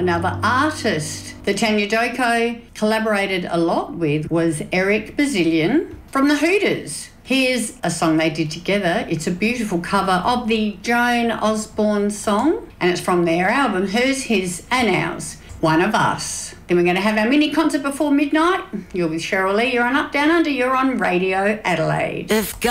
Another artist that Tanya Doko collaborated a lot with was Eric Bazillion from the Hooters. Here's a song they did together. It's a beautiful cover of the Joan Osborne song, and it's from their album, Hers, His and Ours, One of Us. Then we're going to have our mini concert before midnight. You're with Cheryl Lee. You're on Up Down Under. You're on Radio Adelaide.